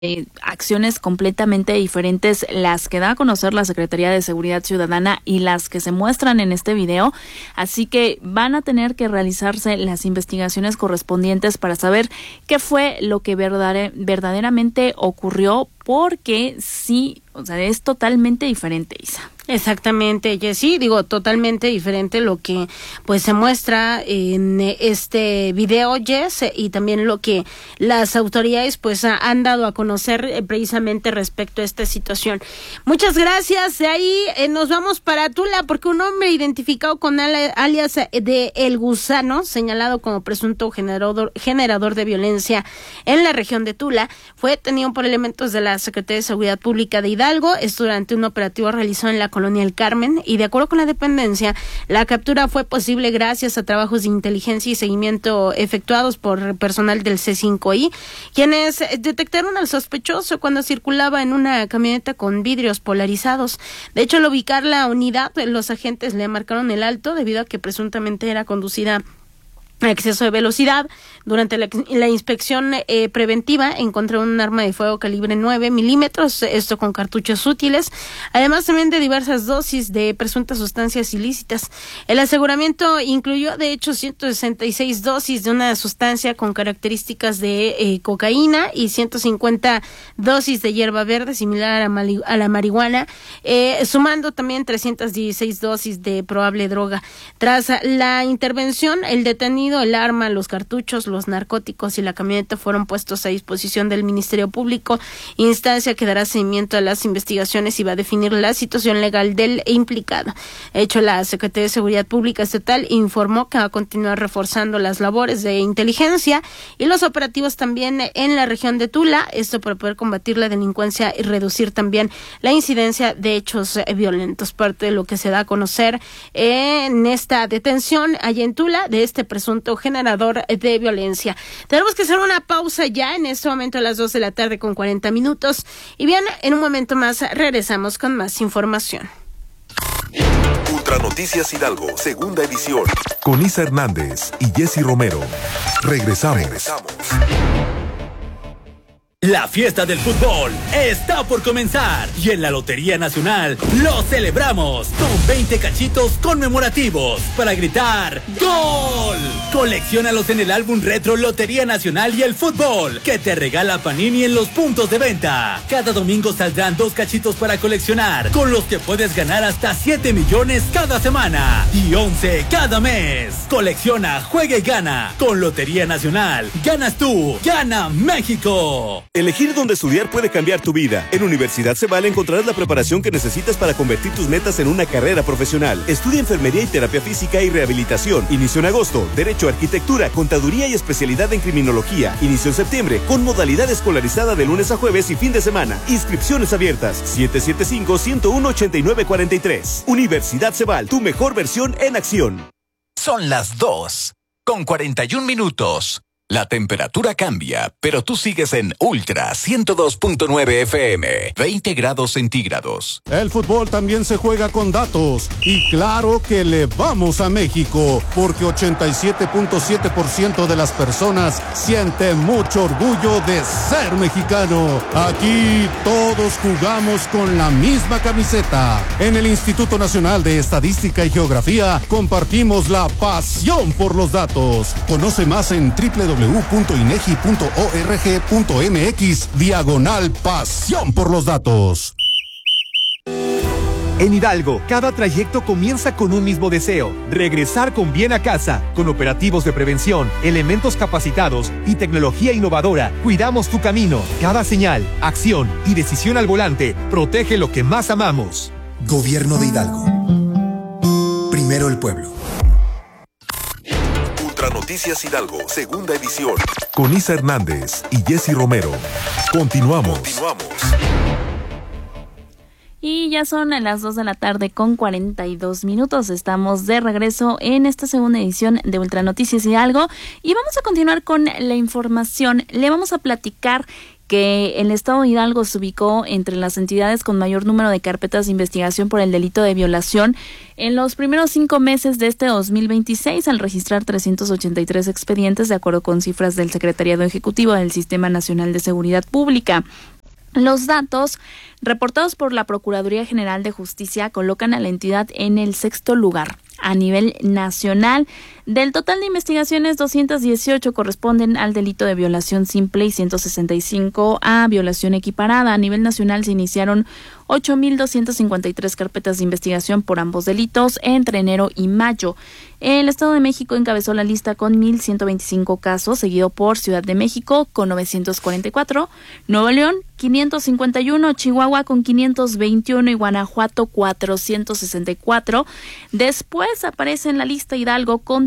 acciones completamente diferentes las que da a conocer la Secretaría de Seguridad Ciudadana y las que se muestran en este video, así que van a tener que realizarse las investigaciones correspondientes para saber qué fue lo que verdaderamente ocurrió, porque sí, o sea, es totalmente diferente, Isa. Exactamente, Jessy, totalmente diferente lo que pues se muestra en este video, Jess, y también lo que las autoridades pues han dado a conocer precisamente respecto a esta situación. Muchas gracias. De ahí nos vamos para Tula, porque un hombre identificado con alias de El Gusano, señalado como presunto generador de violencia en la región de Tula, fue detenido por elementos de la Secretaría de Seguridad Pública de Hidalgo. Esto durante un operativo realizado en la colonia El Carmen, y de acuerdo con la dependencia, la captura fue posible gracias a trabajos de inteligencia y seguimiento efectuados por personal del C5I, quienes detectaron al sospechoso cuando circulaba en una camioneta con vidrios polarizados. De hecho, al ubicar la unidad, los agentes le marcaron el alto debido a que presuntamente era conducida a exceso de velocidad. Durante la inspección preventiva encontraron un arma de fuego calibre 9 milímetros, esto con cartuchos útiles, además también de diversas dosis de presuntas sustancias ilícitas. El aseguramiento incluyó de hecho 166 dosis de una sustancia con características de cocaína y 150 dosis de hierba verde similar a la marihuana, sumando también 316 dosis de probable droga. Tras la intervención, el detenido, el arma, los cartuchos, los narcóticos y la camioneta fueron puestos a disposición del Ministerio Público, instancia que dará seguimiento a las investigaciones y va a definir la situación legal del implicado. De hecho, la Secretaría de Seguridad Pública Estatal informó que va a continuar reforzando las labores de inteligencia y los operativos también en la región de Tula, esto para poder combatir la delincuencia y reducir también la incidencia de hechos violentos. Parte de lo que se da a conocer en esta detención allá en Tula de este presunto generador de violencia. Tenemos que hacer una pausa ya en este momento a las 2 de la tarde con 40 minutos. Y bien, en un momento más regresamos con más información. Ultra Noticias Hidalgo, segunda edición. Con Isa Hernández y Jessy Romero. Regresamos. La fiesta del fútbol está por comenzar y en la Lotería Nacional lo celebramos con 20 cachitos conmemorativos para gritar ¡Gol! Colecciónalos en el álbum retro Lotería Nacional y el Fútbol que te regala Panini en los puntos de venta. Cada domingo saldrán 2 cachitos para coleccionar, con los que puedes ganar hasta 7 millones cada semana y 11 cada mes. Colecciona, juega y gana. Con Lotería Nacional, ganas tú, gana México. Elegir dónde estudiar puede cambiar tu vida. En Universidad Ceval encontrarás la preparación que necesitas para convertir tus metas en una carrera profesional. Estudia enfermería y terapia física y rehabilitación. Inicio en agosto. Derecho, arquitectura, contaduría y especialidad en criminología. Inicio en septiembre, con modalidad escolarizada de lunes a jueves y fin de semana. Inscripciones abiertas. 775-101-8943. Universidad Ceval, tu mejor versión en acción. Son las 2:41. La temperatura cambia, pero tú sigues en Ultra 102.9 FM, 20 grados centígrados. El fútbol también se juega con datos. Y claro que le vamos a México, porque 87.7% de las personas siente mucho orgullo de ser mexicano. Aquí todos jugamos con la misma camiseta. En el Instituto Nacional de Estadística y Geografía compartimos la pasión por los datos. Conoce más en www.inegi.org.mx/pasión por los datos. En Hidalgo, cada trayecto comienza con un mismo deseo: regresar con bien a casa. Con operativos de prevención, elementos capacitados y tecnología innovadora, cuidamos tu camino. Cada señal, acción y decisión al volante protege lo que más amamos. Gobierno de Hidalgo. Primero el pueblo. Noticias Hidalgo, segunda edición. Con Isa Hernández y Jessy Romero. Continuamos. Y ya son las 2 de la tarde con 42 minutos. Estamos de regreso en esta segunda edición de Ultra Noticias Hidalgo. Y vamos a continuar con la información. Le vamos a platicar que el estado de Hidalgo se ubicó entre las entidades con mayor número de carpetas de investigación por el delito de violación en los primeros 5 meses de este 2026, al registrar 383 expedientes, de acuerdo con cifras del Secretariado Ejecutivo del Sistema Nacional de Seguridad Pública. Los datos reportados por la Procuraduría General de Justicia colocan a la entidad en el 6º lugar a nivel nacional. Del total de investigaciones, 218 corresponden al delito de violación simple y 165 a violación equiparada. A nivel nacional se iniciaron 8,253 carpetas de investigación por ambos delitos entre enero y mayo. El Estado de México encabezó la lista con 1,125 casos, seguido por Ciudad de México con 944, Nuevo León 551, Chihuahua con 521 y Guanajuato 464. Después aparece en la lista Hidalgo con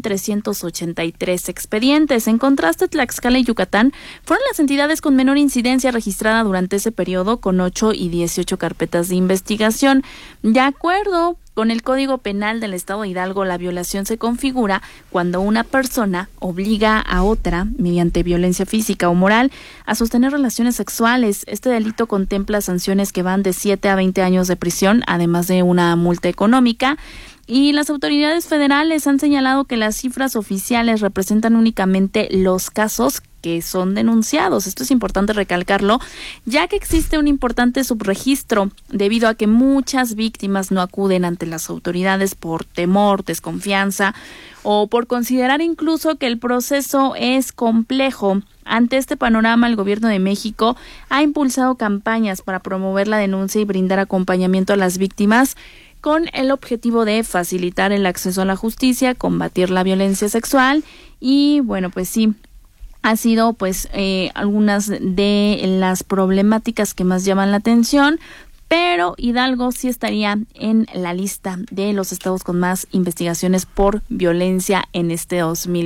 383 expedientes. En contraste, Tlaxcala y Yucatán fueron las entidades con menor incidencia registrada durante ese periodo, con 8 y 18 carpetas de investigación. De acuerdo con el Código Penal del Estado de Hidalgo, la violación se configura cuando una persona obliga a otra, mediante violencia física o moral, a sostener relaciones sexuales. Este delito contempla sanciones que van de 7 a 20 años de prisión, además de una multa económica. Y las autoridades federales han señalado que las cifras oficiales representan únicamente los casos que son denunciados. Esto es importante recalcarlo, ya que existe un importante subregistro debido a que muchas víctimas no acuden ante las autoridades por temor, desconfianza o por considerar incluso que el proceso es complejo. Ante este panorama, el Gobierno de México ha impulsado campañas para promover la denuncia y brindar acompañamiento a las víctimas, con el objetivo de facilitar el acceso a la justicia, combatir la violencia sexual y, bueno, pues sí, ha sido pues algunas de las problemáticas que más llaman la atención, pero Hidalgo sí estaría en la lista de los estados con más investigaciones por violencia en este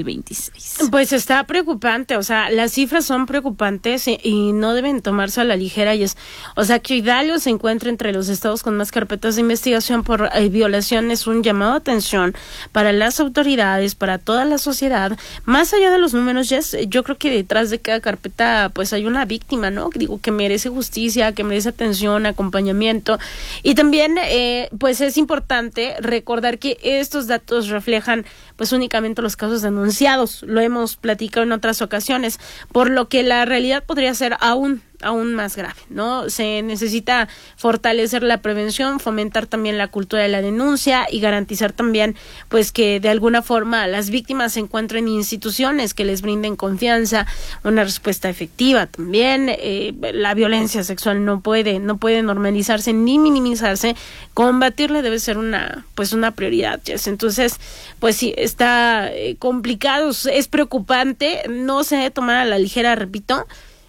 2026. Pues está preocupante, o sea, las cifras son preocupantes y no deben tomarse a la ligera. Y es, o sea, que Hidalgo se encuentre entre los estados con más carpetas de investigación por violación es un llamado de atención para las autoridades, para toda la sociedad. Más allá de los números, Jess, yo creo que detrás de cada carpeta pues hay una víctima, ¿no? Digo, que merece justicia, que merece atención, acompañamiento. Y también pues es importante recordar que estos datos reflejan pues únicamente los casos denunciados. Lo hemos platicado en otras ocasiones, por lo que la realidad podría ser aún más grave, ¿no? Se necesita fortalecer la prevención, fomentar también la cultura de la denuncia y garantizar también pues que de alguna forma las víctimas se encuentren instituciones que les brinden confianza, una respuesta efectiva también. La violencia sexual no puede normalizarse ni minimizarse. Combatirla debe ser una prioridad, Jess. Entonces, pues sí, está complicado, es preocupante, no se debe tomar a la ligera, repito,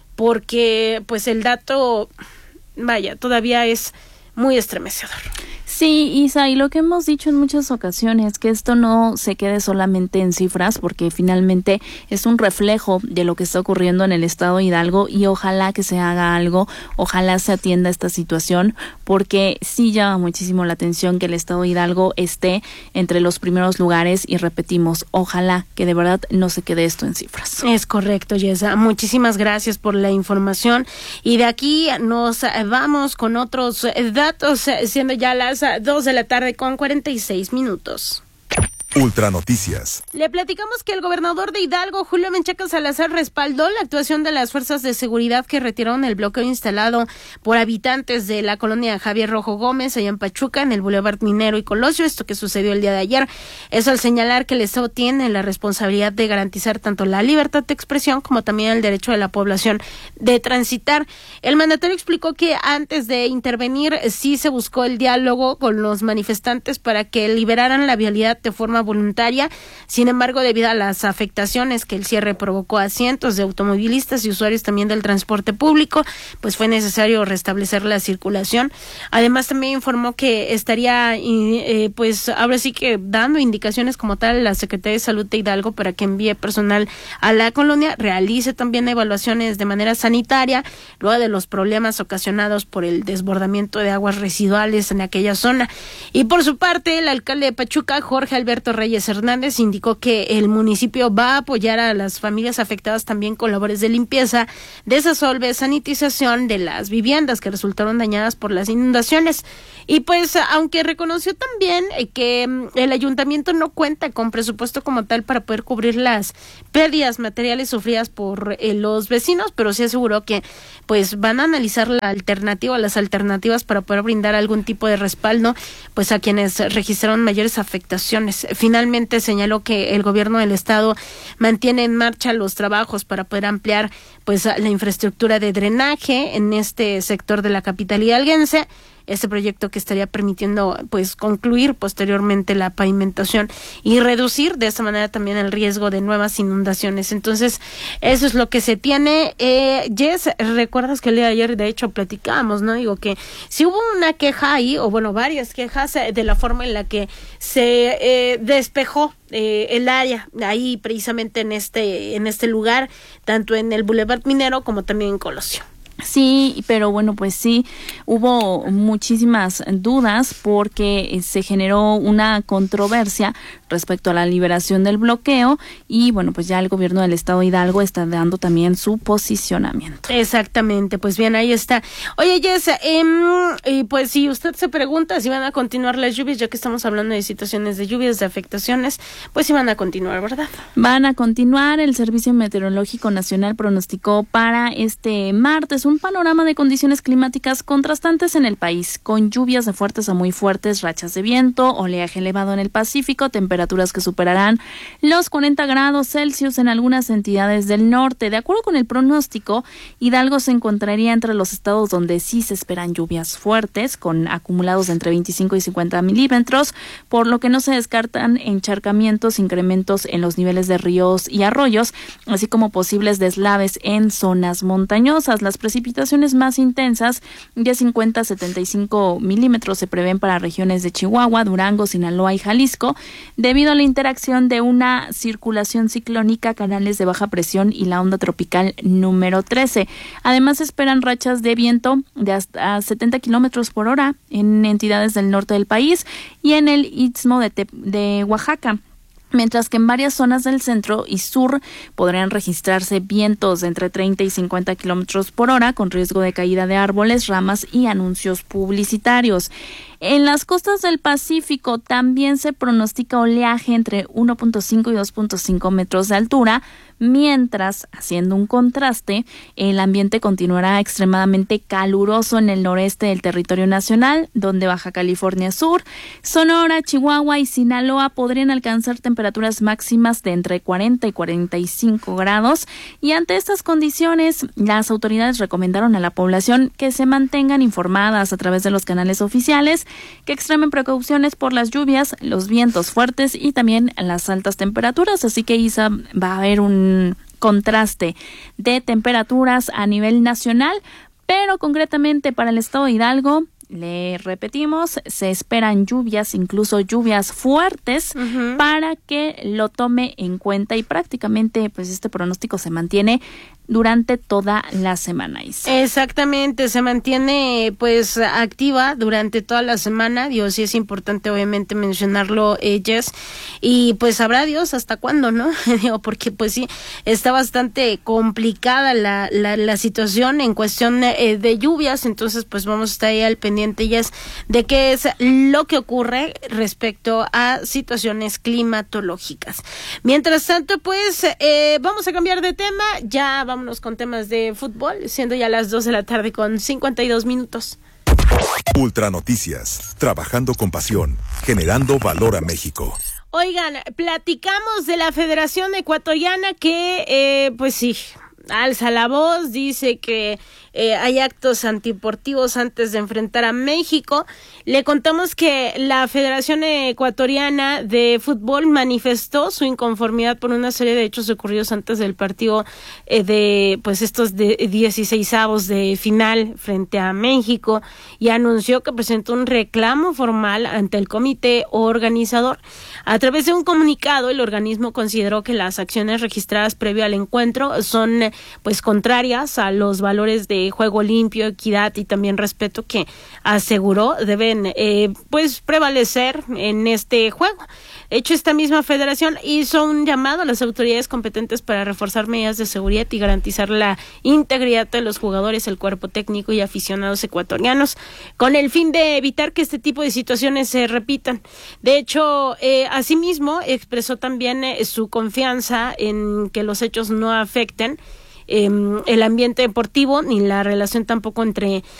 porque pues el dato, vaya, todavía es muy estremecedor. Sí, Isa, y lo que hemos dicho en muchas ocasiones, que esto no se quede solamente en cifras, porque finalmente es un reflejo de lo que está ocurriendo en el estado de Hidalgo y ojalá que se haga algo, ojalá se atienda esta situación, porque sí llama muchísimo la atención que el estado de Hidalgo esté entre los primeros lugares y repetimos, ojalá que de verdad no se quede esto en cifras. Es correcto, Yesa. Muchísimas gracias por la información y de aquí nos vamos con otros datos, siendo ya las 2 de la tarde con 46 minutos. Ultra Noticias. Le platicamos que el gobernador de Hidalgo, Julio Menchaca Salazar, respaldó la actuación de las fuerzas de seguridad que retiraron el bloqueo instalado por habitantes de la colonia Javier Rojo Gómez, allá en Pachuca, en el Boulevard Minero y Colosio, esto que sucedió el día de ayer. Eso al señalar que el Estado tiene la responsabilidad de garantizar tanto la libertad de expresión como también el derecho de la población de transitar. El mandatario explicó que antes de intervenir sí se buscó el diálogo con los manifestantes para que liberaran la vialidad de forma voluntaria. Sin embargo, debido a las afectaciones que el cierre provocó a cientos de automovilistas y usuarios también del transporte público, pues fue necesario restablecer la circulación. Además, también informó que estaría pues ahora sí que dando indicaciones como tal a la Secretaría de Salud de Hidalgo para que envíe personal a la colonia, realice también evaluaciones de manera sanitaria luego de los problemas ocasionados por el desbordamiento de aguas residuales en aquella zona. Y por su parte, el alcalde de Pachuca, Jorge Alberto Alberto Reyes Hernández indicó que el municipio va a apoyar a las familias afectadas también con labores de limpieza, desasolve, sanitización de las viviendas que resultaron dañadas por las inundaciones. Y pues, aunque reconoció también que el ayuntamiento no cuenta con presupuesto como tal para poder cubrir las pérdidas materiales sufridas por los vecinos, pero sí aseguró que pues van a analizar las alternativas para poder brindar algún tipo de respaldo pues a quienes registraron mayores afectaciones. Finalmente señaló que el gobierno del estado mantiene en marcha los trabajos para poder ampliar pues la infraestructura de drenaje en este sector de la capital hidalguense. Este proyecto que estaría permitiendo pues concluir posteriormente la pavimentación y reducir de esta manera también el riesgo de nuevas inundaciones. Entonces, eso es lo que se tiene. Jess, recuerdas que el día de ayer de hecho platicábamos, ¿no? Digo que si hubo una queja ahí, o bueno, varias quejas de la forma en la que se despejó el área ahí precisamente en este lugar, tanto en el Boulevard Minero como también en Colosio. Sí, pero bueno, pues sí, hubo muchísimas dudas porque se generó una controversia respecto a la liberación del bloqueo y bueno, pues ya el gobierno del estado de Hidalgo está dando también su posicionamiento. Exactamente, pues bien, ahí está. Oye, Jess, pues si usted se pregunta si van a continuar las lluvias, ya que estamos hablando de situaciones de lluvias, de afectaciones, pues sí van a continuar, ¿verdad? Van a continuar. El Servicio Meteorológico Nacional pronosticó para este martes un panorama de condiciones climáticas contrastantes en el país, con lluvias de fuertes a muy fuertes, rachas de viento, oleaje elevado en el Pacífico, temperaturas que superarán los 40 grados Celsius en algunas entidades del norte. De acuerdo con el pronóstico, Hidalgo se encontraría entre los estados donde sí se esperan lluvias fuertes, con acumulados de entre 25 y 50 milímetros, por lo que no se descartan encharcamientos, incrementos en los niveles de ríos y arroyos, así como posibles deslaves en zonas montañosas. Las precipitaciones más intensas, de 50 a 75 milímetros, se prevén para regiones de Chihuahua, Durango, Sinaloa y Jalisco, debido a la interacción de una circulación ciclónica, canales de baja presión y la onda tropical número 13. Además, se esperan rachas de viento de hasta 70 kilómetros por hora en entidades del norte del país y en el istmo de Oaxaca, mientras que en varias zonas del centro y sur podrían registrarse vientos de entre 30 y 50 kilómetros por hora, con riesgo de caída de árboles, ramas y anuncios publicitarios. En las costas del Pacífico también se pronostica oleaje entre 1.5 y 2.5 metros de altura, mientras, haciendo un contraste, el ambiente continuará extremadamente caluroso en el noreste del territorio nacional, donde Baja California Sur, Sonora, Chihuahua y Sinaloa podrían alcanzar temperaturas máximas de entre 40 y 45 grados, y ante estas condiciones, las autoridades recomendaron a la población que se mantengan informadas a través de los canales oficiales, que extremen precauciones por las lluvias, los vientos fuertes y también las altas temperaturas. Así que, Isa, va a haber un contraste de temperaturas a nivel nacional, pero concretamente para el estado de Hidalgo, le repetimos, se esperan lluvias, incluso lluvias fuertes, para que lo tome en cuenta, y prácticamente pues este pronóstico se mantiene durante toda la semana, Isa. Exactamente, se mantiene pues activa durante toda la semana. Dios, sí es importante obviamente mencionarlo, Jess, y pues sabrá Dios hasta cuándo, ¿no? Porque pues sí, está bastante complicada la situación en cuestión de lluvias, entonces pues vamos a estar ahí al pendiente, Jess, de qué es lo que ocurre respecto a situaciones climatológicas. Mientras tanto, pues vamos a cambiar de tema, ya vámonos con temas de fútbol, siendo ya las 2 de la tarde con 52 minutos. Ultra Noticias, trabajando con pasión, generando valor a México. Oigan, platicamos de la Federación Ecuatoriana que, pues sí, alza la voz, dice que hay actos antideportivos antes de enfrentar a México. Le contamos que la Federación Ecuatoriana de Fútbol manifestó su inconformidad por una serie de hechos ocurridos antes del partido de pues estos de 16avos de final frente a México, y anunció que presentó un reclamo formal ante el comité organizador. A través de un comunicado, el organismo consideró que las acciones registradas previo al encuentro son pues contrarias a los valores de juego limpio, equidad y también respeto que aseguró deben pues prevalecer en este juego. De hecho, esta misma federación hizo un llamado a las autoridades competentes para reforzar medidas de seguridad y garantizar la integridad de los jugadores, el cuerpo técnico y aficionados ecuatorianos, con el fin de evitar que este tipo de situaciones se repitan. De hecho, asimismo, expresó también su confianza en que los hechos no afecten el ambiente deportivo ni la relación tampoco entre